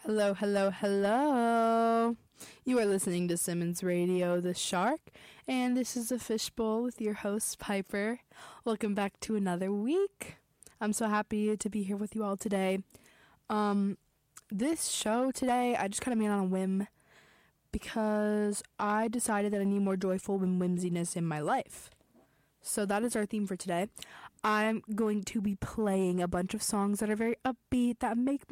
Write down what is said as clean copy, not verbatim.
Hello, hello, hello. You are listening to Simmons Radio, The Shark, and this is a Fishbowl with your host, Piper. Welcome back to another week. I'm so happy to be here with you all today. This show today, I just kind of made on a whim because I decided that I need more joyful and whimsiness in my life. So that is our theme for today. I'm going to be playing a bunch of songs that are very upbeat, that make